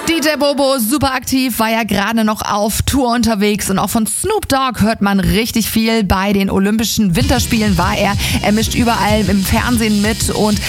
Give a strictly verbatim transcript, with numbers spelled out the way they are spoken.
D J Bobo, super aktiv, war ja gerade noch auf Tour unterwegs und auch von Snoop Dogg hört man richtig viel. Bei den Olympischen Winterspielen war er, er mischt überall im Fernsehen mit und